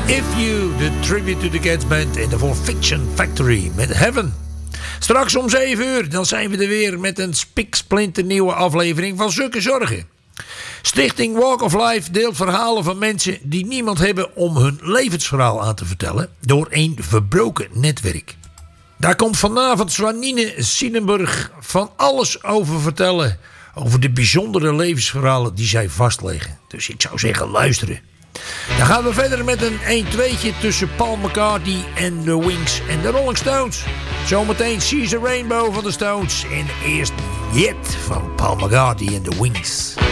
If You, de tribute to the Cats Band en daarvoor Fiction Factory met Heaven. Straks om 7 uur, dan zijn we er weer met een spiksplinternieuwe aflevering van Zukke Zorgen. Stichting Walk of Life deelt verhalen van mensen die niemand hebben om hun levensverhaal aan te vertellen door een verbroken netwerk. Daar komt vanavond Swanine Sinenburg van alles over vertellen. Over de bijzondere levensverhalen die zij vastleggen. Dus ik zou zeggen luisteren. Dan gaan we verder met een 1-2'tje tussen Paul McCartney en The Wings en de Rolling Stones. Zometeen She's a Rainbow van de Stones. En eerst Yet van Paul McCartney en The Wings.